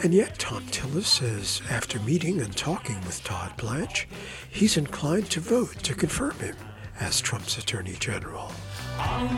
And yet, Tom Tillis says after meeting and talking with Todd Blanche, he's inclined to vote to confirm him as Trump's Attorney General.